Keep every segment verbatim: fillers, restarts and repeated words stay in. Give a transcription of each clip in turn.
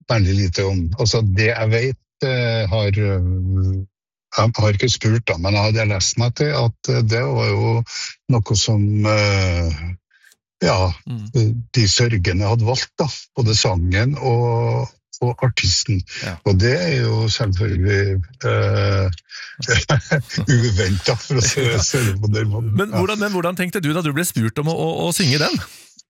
veldig lite om. Altså, det jeg vet eh, har jeg har ikke spurt da, men jeg hadde lest meg til at det var jo noe som eh, ja, mm. de sørgende hadde valgt da, både sangen og, og artisten. Ja. Og det er jo selvfølgelig eh, uventet for å se, se det på den måten. Men hvordan, men hvordan tenkte du da du ble spurt om å, å, å synge den?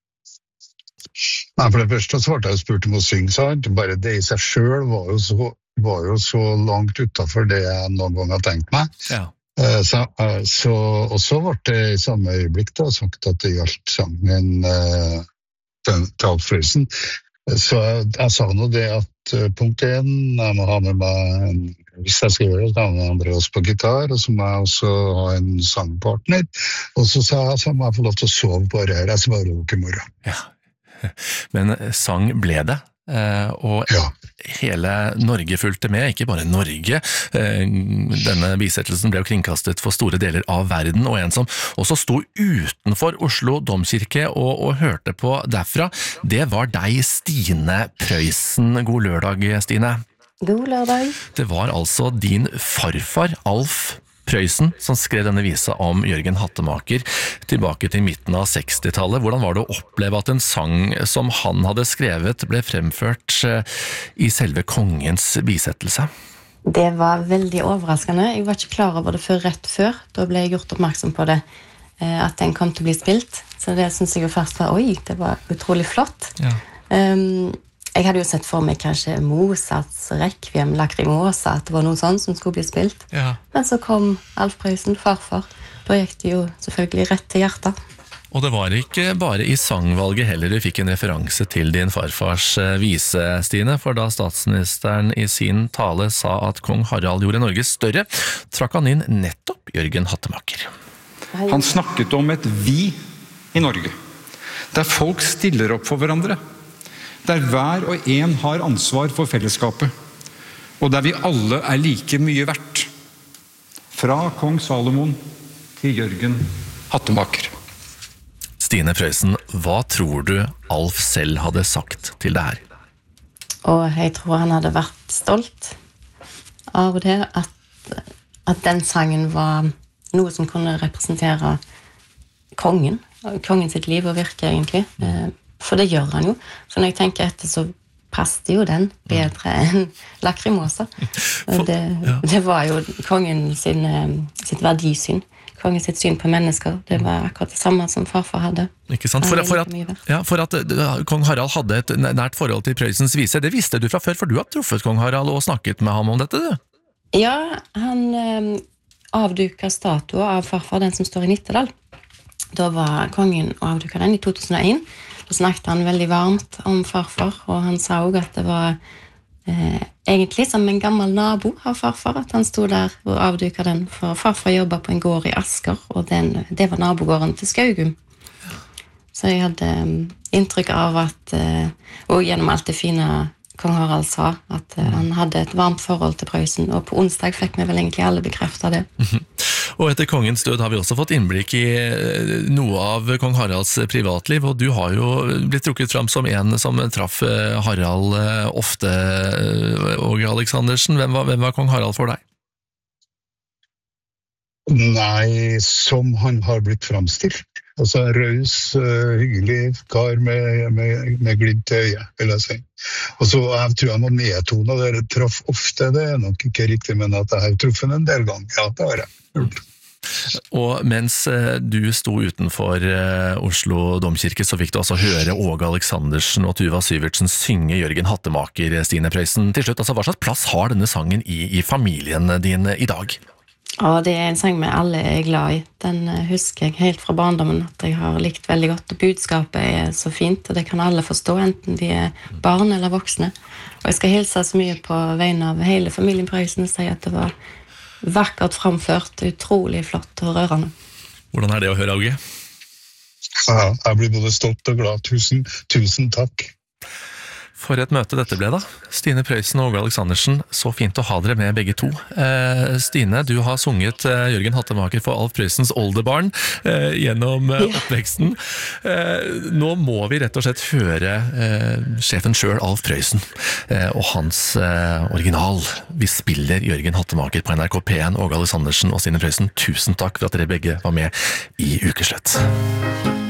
Nei, for det første så ble jeg spurt om å synge, sant? Bare det i seg selv var jo så var jo så langt utenfor det jeg noen gang har tenkt meg. Ja. Så, så, og så ble det i samme øyeblikk da, sagt at det gjaldt sangen uh, til Alf Prøysen. Så jeg, jeg sa nå det at uh, punkt én, jeg må ha med meg en, hvis jeg skal gjøre det, da må Andreas på gitar, og så må jeg også ha en sangpartner. Og så sa jeg så må jeg få lov til å sove på det her, jeg svarer jo ikke i morgen. Ja. Men sang ble det? Uh, og ja. Hele Norge fulgte med, ikke bare Norge. Uh, denne bisettelsen ble jo kringkastet for store deler av verden, og en som også sto utenfor Oslo Domkirke og, og hørte på derfra, det var deg, Stine Prøysen. God lørdag, Stine. God lørdag. Det var altså din farfar, Alf Prøysen, som skrev denne visa om Jørgen Hattemaker tilbake til midten av sekstitallet. Hvordan var det å oppleve at en sang som han hadde skrevet ble fremført i selve kongens bisettelse? Det var veldig overraskende. Jeg var ikke klar over det før rett før. Da ble jeg gjort oppmerksom på det, at den kom til å bli spilt. Så det synes jeg jo først var, oi, det var utrolig flott. Ja. Um, Jeg hadde jo sett for meg kanskje Mozarts Requiem, Lacrimosa, at det var noe sånt som skulle bli spilt. Ja. Men så kom Alf Prøysen, farfar. Da gikk det jo selvfølgelig rett til hjertet. Og det var ikke bare i sangvalget heller du fikk en referanse til din farfars vise, Stine, for da statsministeren i sin tale sa at kong Harald gjorde Norge større, trakk han inn nettopp Jørgen Hattemaker. Han snakket om et vi i Norge, der folk stiller opp for hverandre. Der hver og en har ansvar for fellesskapet, og der vi alle er like mye verdt. Fra kong Salomon til Jørgen Hattemaker. Stine Prøysen, hva tror du Alf selv hadde sagt til det her? Og jeg tror han hadde vært stolt av det, at, at den sangen var noe som kunne representere kongen, kongen sitt liv og virke egentlig. For det gjør han jo. Så når jeg tenker etter, så passet jo den bedre enn Lacrimosa. Det, det var jo kongen sin, sitt verdisyn. Kongen sitt syn på mennesker. Det var akkurat det samme som farfar hadde. Ikke sant? For, for, at, ja, for at kong Harald hadde et nært forhold til Prøysens vise, det visste du fra før, for du har truffet kong Harald og snakket med ham om dette, du? Ja, han eh, avduket statuen av farfar, den som står i Nittedal. Da var kongen og avduket den i to tusen og en. Da snakket han veldig varmt om farfar, og han sa også at det var eh, egentlig som en gammel nabo av farfar, at han stod der og avduket den, for farfar jobbet på en gård i Asker, og den, det var nabogården til Skaugum. Så jeg hadde um, inntrykk av at, uh, og gjennom alt det fine kong Harald sa, at uh, han hadde et varmt forhold til Prøysen, og på onsdag fikk vi vel egentlig alle bekreftet det. Mm-hmm. Og etter kongens død har vi også fått innblikk i noe av kong Haralds privatliv, og du har jo blitt trukket fram som en som traff Harald ofte, Åge Aleksandersen. Hvem var, hvem var kong Harald for deg? Nei, som han har blitt framstilt. Altså en røys, uh, hyggelig kar med, med, med glimt til øye, vil jeg si. Og så jeg tror han var nedtone, og dere traff ofte, det er nok ikke riktig, men at jeg har truffet en del ganger. Ja, det har jeg gjort. Og mens du sto utenfor Oslo Domkirke, så fikk du altså høre Åge Aleksandersen og Tuva Syvertsen synge Jørgen Hattemaker, Stine Prøysen. Til slutt, altså, hva slags plass har denne sangen i, i familien din i dag? Ja, det er en sang vi alle er glad i. Den husker jeg helt fra barndommen at jeg har likt veldig godt, og budskapet er så fint, og det kan alle forstå, enten de er barn eller voksne. Og jeg skal hilse så mye på vegne av hele familien Prøysen og si at det var vakkert framført, utrolig flott og rørende. Hvordan er det å høre, Åge? Ja, jeg blir både stolt og glad. Tusen, tusen takk. For et møte dette ble da. Stine Prøysen og Åge Aleksandersen, så fint å ha dere med begge to. Eh, Stine, du har sunget eh, Jørgen Hattemaker for Alf Prøysens oldebarn eh, gjennom eh, oppveksten. Eh, nå må vi rett og slett høre eh, sjefen selv, Alf Prøysen, eh, og hans eh, original. Vi spiller Jørgen Hattemaker på N R K P en, Åge Aleksandersen og Stine Prøysen. Tusen takk for at dere begge var med i Ukeslett.